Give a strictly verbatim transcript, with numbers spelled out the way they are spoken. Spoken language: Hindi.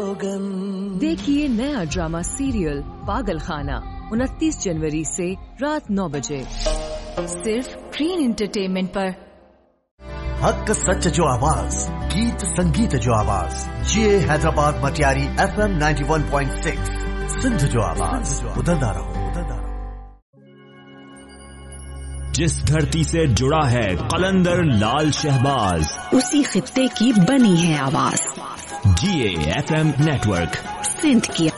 स्लोगन। देखिए नया ड्रामा सीरियल पागल खाना उनतीस जनवरी से रात नौ बजे सिर्फ ग्रीन एंटरटेनमेंट पर। हक सच जो आवाज, गीत संगीत जो आवाज, ये Hyderabad Matiari F M ninety one point six Sindh जो आवाज, उधरदा रहो उधरदा रहो। जिस धरती से जुड़ा है कलंदर लाल शहबाज, उसी खित्ते की बनी है आवाज। जी A F M network Sindh की